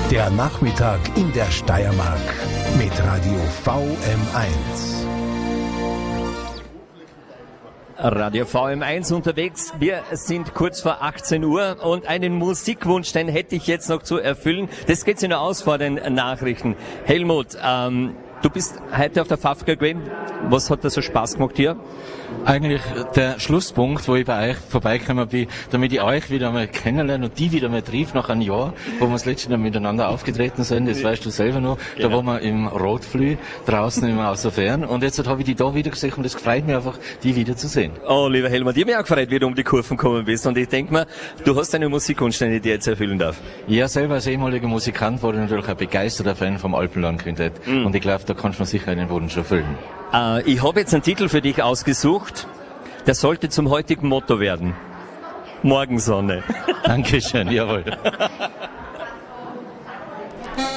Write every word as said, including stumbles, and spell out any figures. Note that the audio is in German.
Der Nachmittag in der Steiermark mit Radio V M eins. Radio V M eins unterwegs. Wir sind kurz vor achtzehn Uhr und einen Musikwunsch, den hätte ich jetzt noch zu erfüllen. Das geht sich nur aus vor den Nachrichten. Helmut, ähm, du bist heute auf der Fafka gewesen. Was hat da so Spaß gemacht hier? Eigentlich der Schlusspunkt, wo ich bei euch vorbeigekommen bin, damit ich euch wieder einmal kennenlerne und die wieder mal triff nach einem Jahr, wo wir das letzte Mal miteinander aufgetreten sind, das weißt du selber noch, genau. Da waren wir im Rotflü, draußen im Außerfern, und jetzt habe ich die da wieder gesehen und es freut mich einfach, die wieder zu sehen. Oh, lieber Helmut, ich habe mich auch gefreut, wie du um die Kurven gekommen bist, und ich denke mir, du hast eine Musikwunsch, den ich dir jetzt erfüllen darf. Ja, selber als ehemaliger Musikant war ich natürlich ein begeisterter Fan vom Alpenland-Quintett, mm. und ich glaube, da kannst du mir sicher einen Wunsch erfüllen. Uh, ich habe jetzt einen Titel für dich ausgesucht, der sollte zum heutigen Motto werden. Morgensonne. Dankeschön, jawohl.